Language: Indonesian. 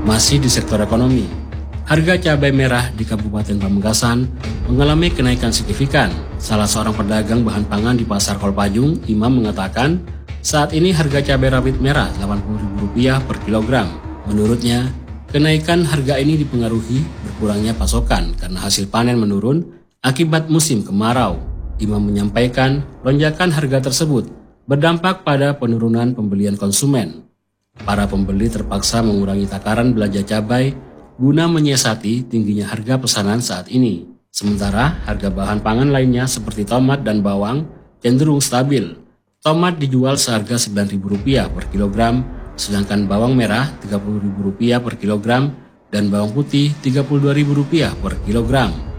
Masih di sektor ekonomi, harga cabai merah di Kabupaten Pamekasan mengalami kenaikan signifikan. Salah seorang pedagang bahan pangan di Pasar Kolpajung, Imam, mengatakan saat ini harga cabai rawit merah Rp80.000 per kilogram. Menurutnya, kenaikan harga ini dipengaruhi berkurangnya pasokan karena hasil panen menurun akibat musim kemarau. Imam menyampaikan lonjakan harga tersebut berdampak pada penurunan pembelian konsumen. Para pembeli terpaksa mengurangi takaran belanja cabai guna menyiasati tingginya harga pesanan saat ini. Sementara harga bahan pangan lainnya seperti tomat dan bawang cenderung stabil. Tomat dijual seharga Rp9.000 per kilogram, sedangkan bawang merah Rp30.000 per kilogram dan bawang putih Rp32.000 per kilogram.